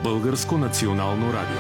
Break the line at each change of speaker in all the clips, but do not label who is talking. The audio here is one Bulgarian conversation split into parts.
Българско национално радио.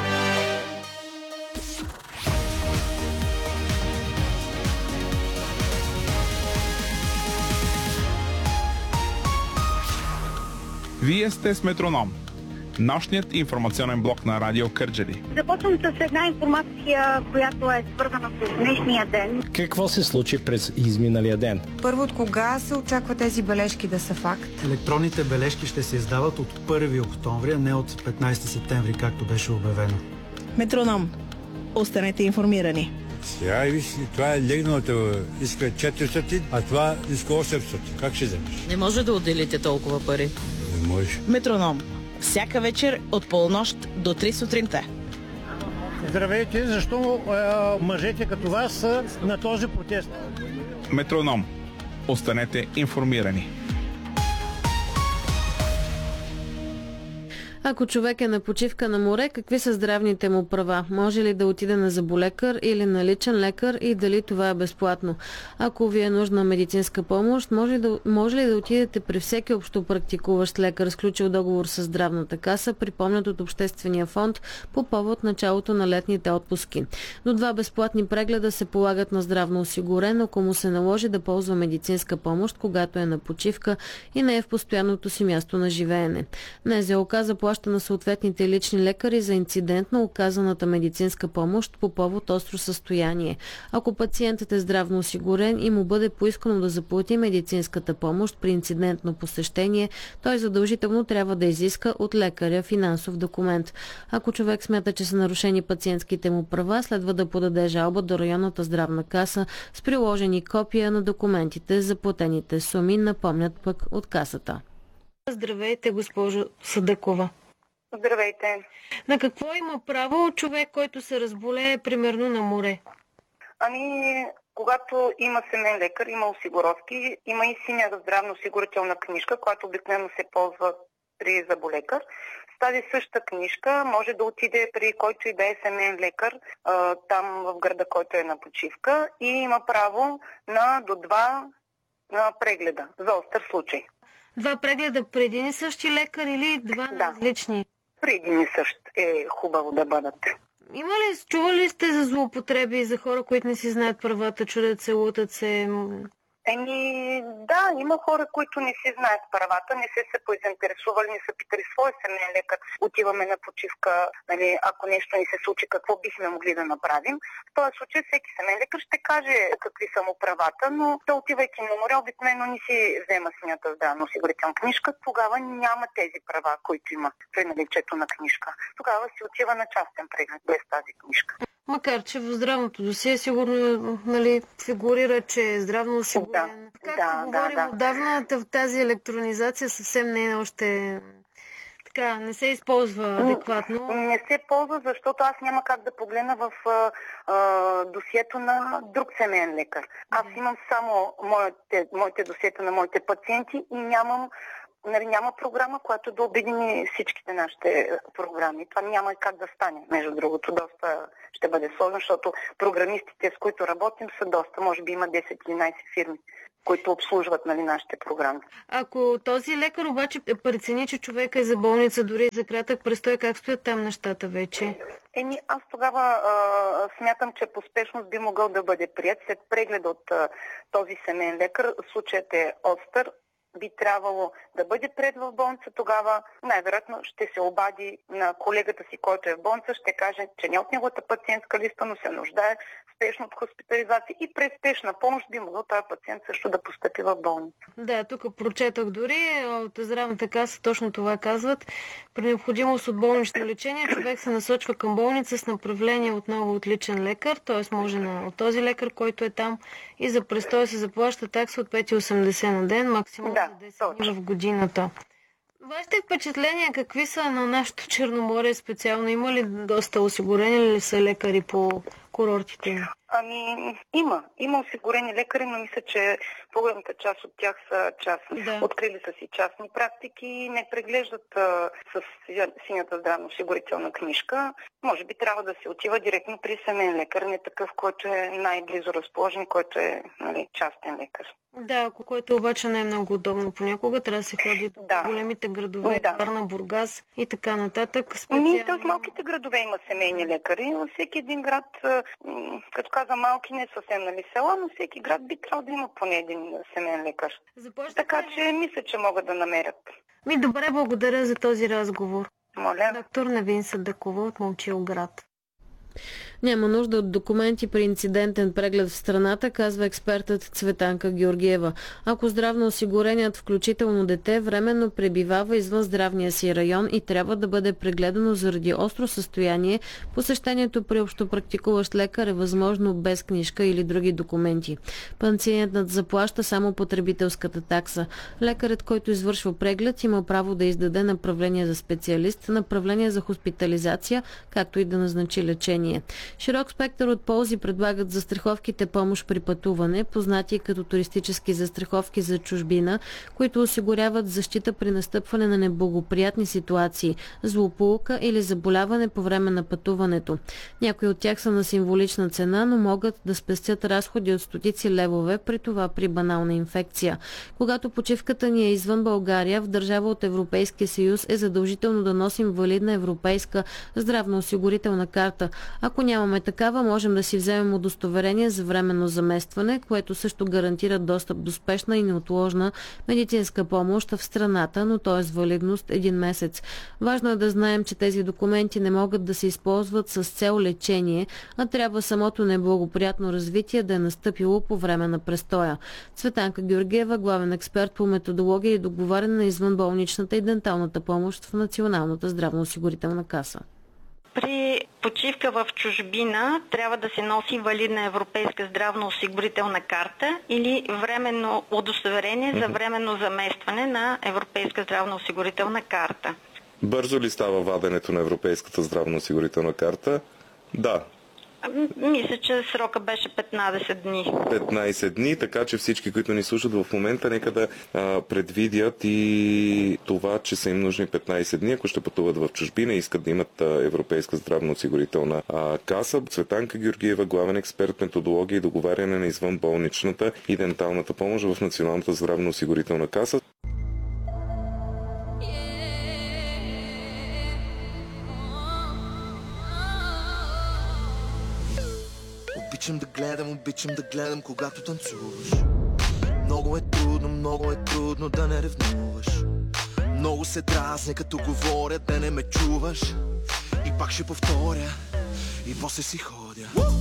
Вие сте с Метроном, нощният информационен блок на Радио Кърджали.
Започвам с една информация, която е свързана с днешния ден.
Какво се случи през изминалия ден?
Първо, от кога се очаква тези бележки да са факт?
Електронните бележки ще се издават от 1 октомври, а не от 15 септември, както беше обявено.
Метроном. Останете информирани.
Сега виж, това е легналото, иска 400, а това иска 800. Как ще вземеш?
Не може да отделите толкова пари.
Не може.
Метроном. Всяка вечер от полунощ до 3 сутринта.
Здравейте, защо мъжете като вас са на този протест?
Метроном. Останете информирани.
Ако човек е на почивка на море, какви са здравните му права? Може ли да отиде на зъболекар или на личен лекар и дали това е безплатно? Ако ви е нужна медицинска помощ, може ли да отидете при всеки общопрактикуващ лекар, сключил договор с здравната каса, припомнят от Обществения фонд по повод началото на летните отпуски? До 2 безплатни прегледа се полагат на здравно осигурен, ако му се наложи да ползва медицинска помощ, когато е на почивка и не е в постоянното си място на живеене. НЗОК заплаща на съответните лични лекари за инцидентно оказаната медицинска помощ по повод остро състояние. Ако пациентът е здравно осигурен и му бъде поискано да заплати медицинската помощ при инцидентно посещение, той задължително трябва да изиска от лекаря финансов документ. Ако човек смята, че са нарушени пациентските му права, следва да подаде жалба до районната здравна каса с приложени копия на документите за платените суми, напомнят пък от касата.
Здравейте, госпожо Съдъкова.
Здравейте.
На какво има право човек, който се разболее примерно на море?
Когато има семейен лекар, има осигуровки, има и синя здравно-осигурителна книжка, която обикновено се ползва при зъболекар. С тази същата книжка може да отиде при който и да е семейен лекар, там в града, който е на почивка, и има право до 2 прегледа за остър случай.
2 прегледа при един и същи лекар или 2 различни?
При един и същ е хубаво да бъдат.
Чували ли сте за злоупотреби, за хора, които не си знаят правата, чудят се, лутат се?
Да, има хора, които не си знаят правата, не се поинтересували, не са питали своя семейен лекар. Отиваме на почивка, ако нещо ни се случи, какво бихме могли да направим. В този случай всеки семейен лекар ще каже какви са му правата, но да, отивайки на море, обикновено не си взема синята здравно-осигурителна книжка, тогава няма тези права, които има при наличието на книжка. Тогава си отива на частен преглед без тази книжка.
Макар че в здравното досие сигурно фигурира, че е здравно осигурен. Както говорим отдавна, тази електронизация съвсем не е още не се използва адекватно.
Не се ползва, защото аз няма как да погледна в досието на друг семейен лекар. Аз имам само моите досиета на моите пациенти и няма програма, която да обедини всичките нашите програми. Това няма как да стане. Между другото, доста ще бъде сложно, защото програмистите, с които работим, са доста. Може би има 10-11 фирми, които обслужват нашите програми.
Ако този лекар обаче прецени, че човека е за болница, дори за кратък престой, как стоят там нещата вече?
Аз тогава смятам, че по спешност би могъл да бъде прият след преглед от този семейен лекар. Случаят е остър. Би трябвало да бъде пред в болница, тогава най-вероятно ще се обади на колегата си, който е в болница, ще каже, че не от неговата пациентска листа, но се нуждае спешно от хоспитализация и през спешна помощ би могъл този пациент също да постъпи в болница.
Да, тук прочетох дори от здравната каса, точно това казват. При необходимост от болнично лечение човек се насочва към болница с направление отново от личен лекар, т.е. може от този лекар, който е там, и за престой се заплаща такса от 5,80 на ден, максимум за 10 дни в годината. Вашите впечатления какви са на нашето Черноморие специално? Има ли доста осигурени ли са лекари по курортите?
Има осигурени лекари, но мисля, че по-голямата част от тях са частни. Да. Открили са си частни практики и не преглеждат с синята здравноосигурителна книжка. Може би трябва да се отива директно при семейен лекар, не такъв, който е най-близо разположен, който е частен лекар.
Да, което обаче не е много удобно понякога. Трябва да се ходи до големите градове, Варна, Бургас и така нататък.
В малките градове има семейни лекари. Във всеки един град, като каза малки, не съвсем села, но всеки град би трябвало да има поне един семейен лекар. Така че мисля, че могат да намерят.
Добре, благодаря за този разговор.
Моля.
Доктор Невин Садъкова от Момчилград.
Няма нужда от документи при инцидентен преглед в страната, казва експертът Цветанка Георгиева. Ако здравноосигуреният, включително дете, временно пребивава извън здравния си район и трябва да бъде прегледано заради остро състояние, посещението при общопрактикуващ лекар е възможно без книжка или други документи. Пациентът заплаща само потребителската такса. Лекарят, който извършва преглед, има право да издаде направление за специалист, направление за хоспитализация, както и да назначи лечение. Широк спектър от ползи предлагат застраховките помощ при пътуване, познати като туристически застраховки за чужбина, които осигуряват защита при настъпване на неблагоприятни ситуации, злополука или заболяване по време на пътуването. Някои от тях са на символична цена, но могат да спестят разходи от стотици левове, при това при банална инфекция. Когато почивката ни е извън България, в държава от Европейския съюз е задължително да носим валидна европейска здравноосигурителна карта. Ако нямаме такава, можем да си вземем удостоверение за временно заместване, което също гарантира достъп до спешна и неотложна медицинска помощ в страната, но то е с валидност 1 месец. Важно е да знаем, че тези документи не могат да се използват с цел лечение, а трябва самото неблагоприятно развитие да е настъпило по време на престоя. Цветанка Георгиева, главен експерт по методология и договаряне на извънболничната и денталната помощ в Националната здравноосигурителна каса.
При почивка в чужбина трябва да се носи валидна европейска здравноосигурителна карта или временно удостоверение за временно заместване на европейска здравноосигурителна карта.
Бързо ли става ваденето на европейската здравноосигурителна карта? Да.
Мисля, че срока беше 15 дни.
15 дни, така че всички, които ни слушат в момента, нека да предвидят и това, че са им нужни 15 дни, ако ще пътуват в чужбина и искат да имат европейска здравноосигурителна каса. Цветанка Георгиева, главен експерт методология и договаряне на извънболничната и денталната помощ в Националната здравноосигурителна каса.
Обичам да гледам, когато танцуваш. Много е трудно да не ревнуваш. Много се дразня, като говоря, да не ме чуваш. И пак ще повторя, и после си ходя.